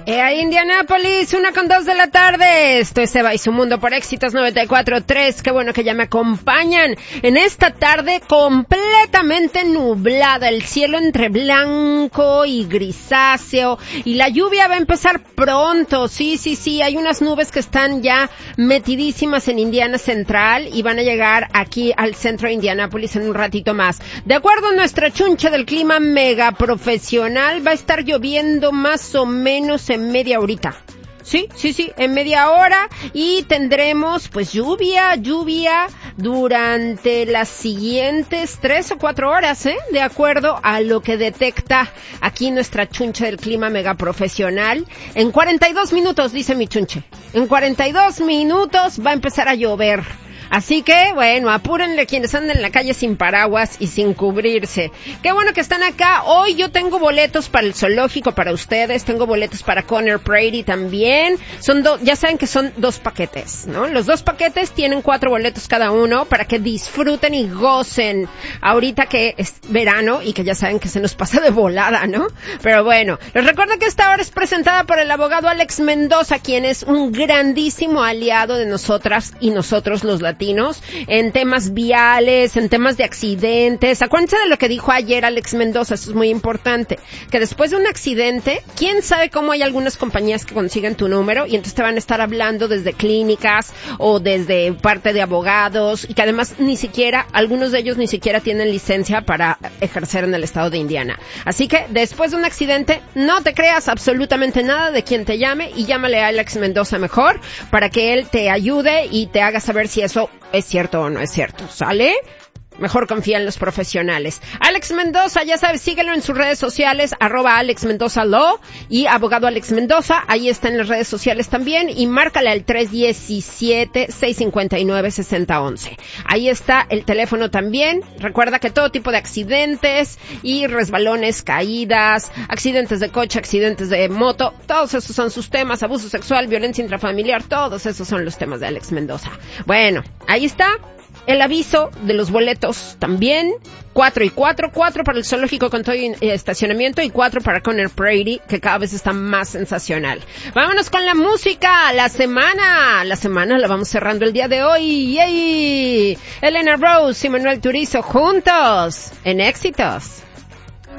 Indianápolis, 1:02 de la tarde. Esto es Eva y su Mundo por Éxitos 94.3. Qué bueno que ya me acompañan en esta tarde completamente nublada. El cielo entre blanco y grisáceo. Y la lluvia va a empezar pronto. Sí. Hay unas nubes que están ya metidísimas en Indiana Central y van a llegar aquí al centro de Indianápolis en un ratito más. De acuerdo a nuestra chuncha del clima mega profesional, va a estar lloviendo más o menos en media horita. Sí, en media hora, y tendremos pues lluvia durante las siguientes 3 o 4 horas, de acuerdo a lo que detecta aquí nuestra chuncha del clima mega profesional. En 42 minutos, dice mi chunche, en 42 minutos va a empezar a llover. Así que, bueno, apúrenle quienes andan en la calle sin paraguas y sin cubrirse. Qué bueno que están acá. Hoy yo tengo boletos para el zoológico para ustedes, tengo boletos para Conner Prairie también. Ya saben que son 2 paquetes, ¿no? Los 2 paquetes tienen 4 boletos cada uno para que disfruten y gocen ahorita que es verano y que ya saben que se nos pasa de volada, ¿no? Pero bueno, les recuerdo que esta hora es presentada por el abogado Alex Mendoza, quien es un grandísimo aliado de nosotras y nosotros los latinos en temas viales, en temas de accidentes. Acuérdense de lo que dijo ayer Alex Mendoza, eso es muy importante, que después de un accidente, quién sabe cómo hay algunas compañías que consiguen tu número y entonces te van a estar hablando desde clínicas o desde parte de abogados, y que además algunos de ellos ni siquiera tienen licencia para ejercer en el estado de Indiana. Así que después de un accidente, no te creas absolutamente nada de quien te llame y llámale a Alex Mendoza mejor para que él te ayude y te haga saber si eso es cierto o no es cierto, ¿sale? Mejor confía en los profesionales. Alex Mendoza, ya sabes, síguelo en sus redes sociales, @AlexMendozaLaw y abogado Alex Mendoza, ahí está en las redes sociales también, y márcale al 317-659-6011. Ahí está el teléfono también. Recuerda que todo tipo de accidentes y resbalones, caídas, accidentes de coche, accidentes de moto, todos esos son sus temas, abuso sexual, violencia intrafamiliar, todos esos son los temas de Alex Mendoza. Bueno, ahí está el aviso de los boletos también. 4 y 4 para el zoológico con todo estacionamiento y 4 para Conner Prairie, que cada vez está más sensacional. Vámonos con la música. La semana la vamos cerrando el día de hoy. ¡Yay! Elena Rose y Manuel Turizo juntos en Éxitos.